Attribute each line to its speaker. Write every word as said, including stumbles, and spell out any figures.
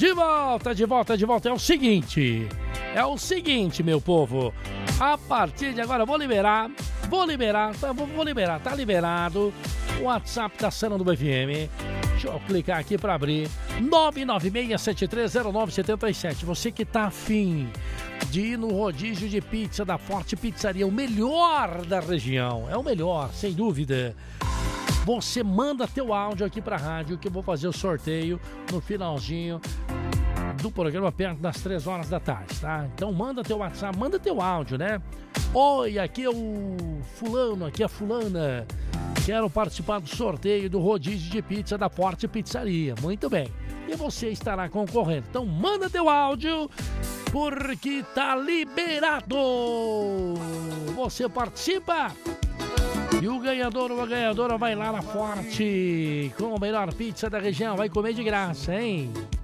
Speaker 1: De volta, de volta, de volta. É o seguinte, é o seguinte, meu povo. A partir de agora, eu vou liberar, vou liberar, tá, vou, vou liberar, tá liberado o WhatsApp da Cena do B F M. Deixa eu clicar aqui para abrir. nove nove seis sete três zero nove sete sete. Você que tá afim de ir no rodízio de pizza da Forte Pizzaria, o melhor da região, é o melhor, sem dúvida. Você manda teu áudio aqui pra rádio que eu vou fazer o sorteio no finalzinho do programa perto das três horas da tarde, tá? Então manda teu WhatsApp, manda teu áudio, né? Oi, aqui é o fulano, aqui é a fulana. Quero participar do sorteio do rodízio de pizza da Forte Pizzaria. Muito bem. E você estará concorrendo. Então manda teu áudio, porque tá liberado. Você participa. E o ganhador ou a ganhadora vai lá na Forte com a melhor pizza da região. Vai comer de graça, hein?